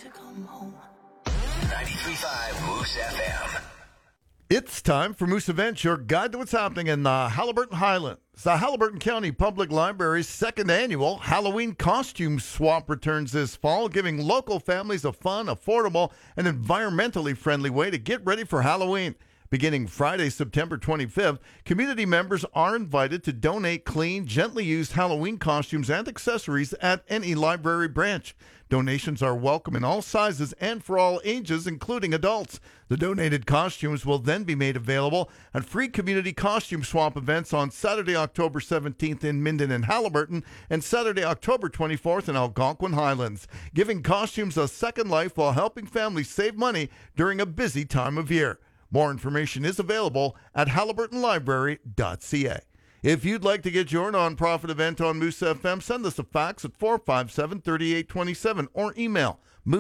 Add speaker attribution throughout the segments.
Speaker 1: to come home. 93.5 Moose FM.
Speaker 2: It's time for Moose Events, your guide to what's happening in the Haliburton Highlands. The Haliburton County Public Library's second annual Halloween costume swap returns this fall, giving local families a fun, affordable, and environmentally friendly way to get ready for Halloween. Beginning Friday, September 25th, community members are invited to donate clean, gently used Halloween costumes and accessories at any library branch. Donations are welcome in all sizes and for all ages, including adults. The donated costumes will then be made available at free community costume swap events on Saturday, October 17th in Minden and Haliburton, and Saturday, October 24th in Algonquin Highlands, giving costumes a second life while helping families save money during a busy time of year. More information is available at haliburtonlibrary.ca. If you'd like to get your nonprofit event on Moose FM, send us a fax at 457-3827 or email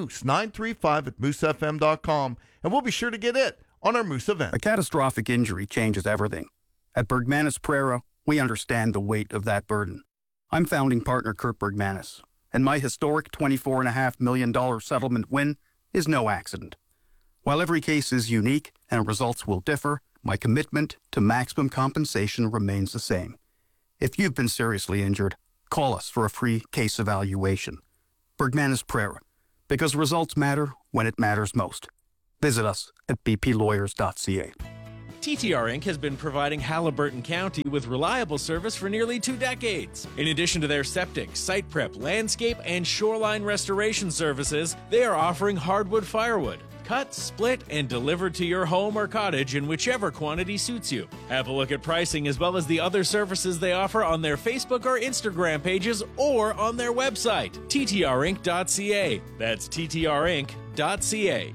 Speaker 2: moose935@moosefm.com, and we'll be sure to get it on our Moose event.
Speaker 3: A catastrophic injury changes everything. At Bergmanis Prera, we understand the weight of that burden. I'm founding partner Kurt Bergmanis, and my historic $24.5 million settlement win is no accident. While every case is unique and results will differ, my commitment to maximum compensation remains the same. If you've been seriously injured, call us for a free case evaluation. Bergmanis Prera, because results matter when it matters most. Visit us at bplawyers.ca.
Speaker 4: TTR Inc. has been providing Haliburton County with reliable service for nearly 2 decades. In addition to their septic, site prep, landscape, and shoreline restoration services, they are offering hardwood firewood, cut, split, and delivered to your home or cottage in whichever quantity suits you. Have a look at pricing as well as the other services they offer on their Facebook or Instagram pages or on their website, ttrinc.ca. That's ttrinc.ca.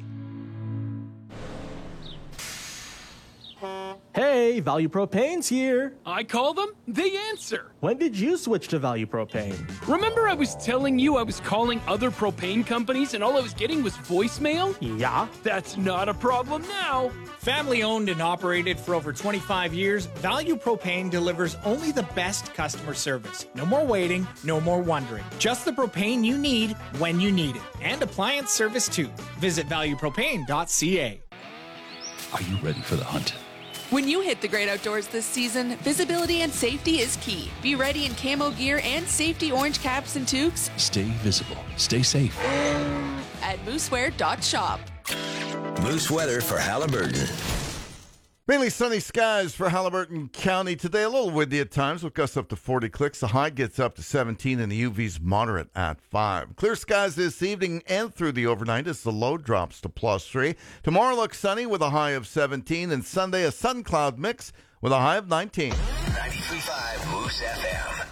Speaker 5: Hey, Value Propane's here.
Speaker 6: I call them, they answer.
Speaker 5: When did you switch to Value Propane?
Speaker 6: Remember I was telling you I was calling other propane companies and all I was getting was voicemail?
Speaker 5: Yeah.
Speaker 6: That's not a problem now.
Speaker 7: Family owned and operated for over 25 years, Value Propane delivers only the best customer service. No more waiting, no more wondering. Just the propane you need when you need it. And appliance service too. Visit valuepropane.ca.
Speaker 8: Are you ready for the hunt?
Speaker 9: When you hit the great outdoors this season, visibility and safety is key. Be ready in camo gear and safety orange caps and toques.
Speaker 8: Stay visible. Stay safe.
Speaker 9: At moosewear.shop.
Speaker 1: Moose weather for Haliburton.
Speaker 2: Mainly sunny skies for Haliburton County today. A little windy at times with gusts up to 40 clicks. The high gets up to 17 and the UV's moderate at 5. Clear skies this evening and through the overnight as the low drops to +3. Tomorrow looks sunny with a high of 17, and Sunday a sun cloud mix with a high of 19.
Speaker 1: 93.5 Moose FM.